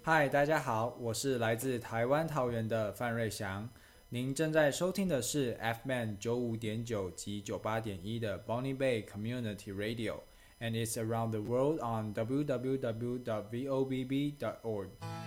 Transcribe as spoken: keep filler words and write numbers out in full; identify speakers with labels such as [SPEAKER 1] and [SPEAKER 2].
[SPEAKER 1] 嗨，大家好，我是来自台湾桃园的范瑞祥。您正在收听的是 F M N 九五点九及九八点一的 Bonnie Bay Community Radio，and it's around the world on w w w dot vobb dot org。